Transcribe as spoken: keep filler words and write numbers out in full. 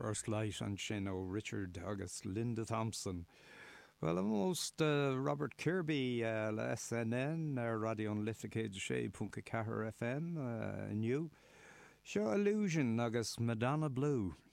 First Light an sin ó Richard agus Linda Thompson. Well, almost uh, Robert Kirby uh, le S N N ar radio an Lifticade sé punca cahar F M uh, inniu. Seo Illusion agus Madonna Blue.